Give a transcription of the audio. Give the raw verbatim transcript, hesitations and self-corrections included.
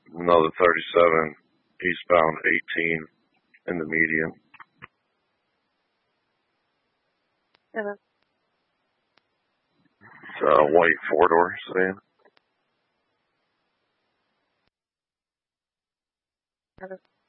another thirty-seven eastbound eighteen in the median. Uh-huh. It's a white four-door sedan. Uh-huh.